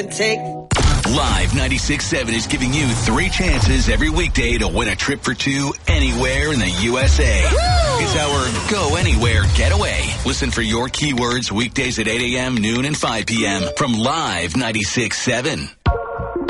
Take. Live 96.7 is giving you 3 chances every weekday to win a trip for 2 anywhere in the USA. Woo! It's our Go Anywhere Getaway. Listen for your keywords weekdays at 8 a.m., noon, and 5 p.m. from Live 96.7.